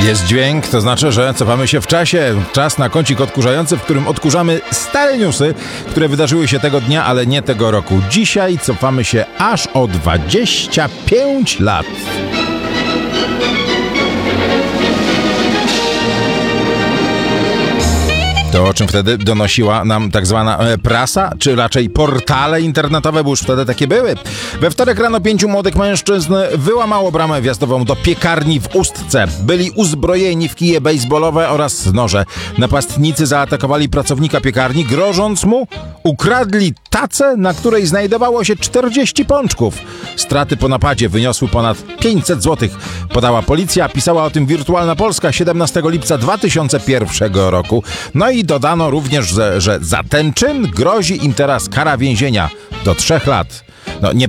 Jest dźwięk, to znaczy, że cofamy się w czasie. Czas na kącik odkurzający, w którym odkurzamy stare newsy, które wydarzyły się tego dnia, ale nie tego roku. Dzisiaj cofamy się aż o 25 lat. To, o czym wtedy donosiła nam tak zwana prasa, czy raczej portale internetowe, bo już wtedy takie były. We wtorek rano 5 młodych mężczyzn wyłamało bramę wjazdową do piekarni w Ustce. Byli uzbrojeni w kije bejsbolowe oraz noże. Napastnicy zaatakowali pracownika piekarni, grożąc mu, ukradli tacę, na której znajdowało się 40 pączków. Straty po napadzie wyniosły ponad 500 zł. Podała policja, pisała o tym Wirtualna Polska 17 lipca 2001 roku. No i dodano również, że za ten czyn grozi im teraz kara więzienia do 3 lat. No